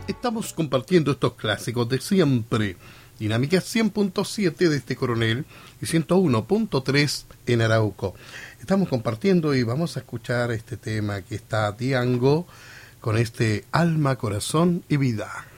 Estamos compartiendo estos clásicos de siempre. Dinámica 100.7 desde Coronel y 101.3 en Arauco. Estamos compartiendo y vamos a escuchar este tema que está Diango con este Alma, Corazón y Vida.